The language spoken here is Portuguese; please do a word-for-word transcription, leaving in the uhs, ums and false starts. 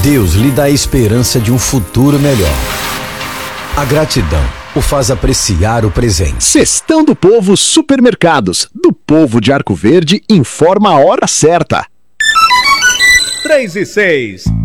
Deus lhe dá a esperança de um futuro melhor. A gratidão o faz apreciar o presente. Cestão do Povo Supermercados, do povo de Arco Verde, informa a hora certa. três e seis.